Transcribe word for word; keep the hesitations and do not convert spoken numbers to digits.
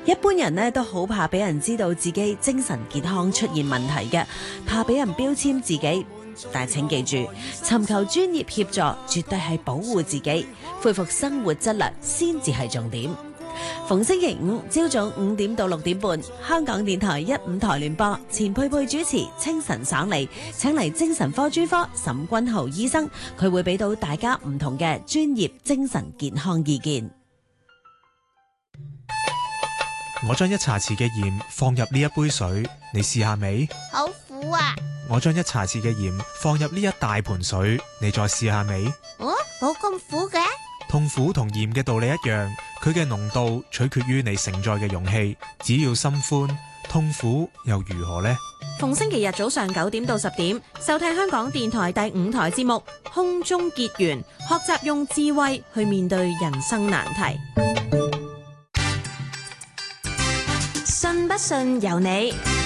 一般人呢都好怕俾人知道自己精神健康出現問題嘅，怕俾人標籤自己。但係請記住，尋求專業協助絕對係保護自己、恢復生活質量先至係重點。逢星期五朝早五點到六點半，香港電台一五台聯播，錢佩佩主持，清晨爽利，請嚟精神科專科沈君豪醫生，佢會俾到大家唔同嘅專業精神健康意見。 我將一茶匙嘅鹽放入呢一杯水，你試下未？ 好苦啊！ 我將一茶匙嘅鹽放入呢一大盆水，你再試下未？ 哦，冇咁苦嘅。 痛苦同鹽嘅道理一樣，佢嘅濃度取決於你承載嘅容器。只要心寬，痛苦又如何呢？ 逢星期日早上九點到十點，收聽香港電台第五台節目《空中結緣》，學習用智慧去面對人生難題。信不信由你。